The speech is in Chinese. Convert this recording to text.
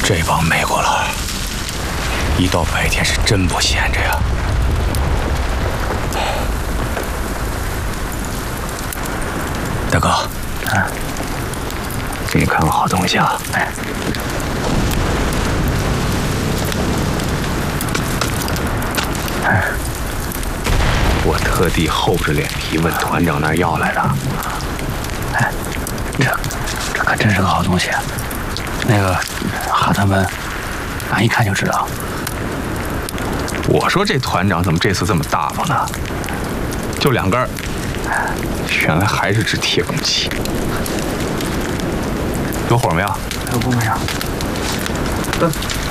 这帮美国佬一到白天是真不闲着呀。大哥，给你看个好东西啊！哎，我特地厚着脸皮问团长那儿要来的。 哎，这可真是个好东西。那个哈特们，俺一看就知道。 我说这团长怎么这次这么大方呢？就2根儿，原来还是支铁公鸡。有火没有？ 有火没有？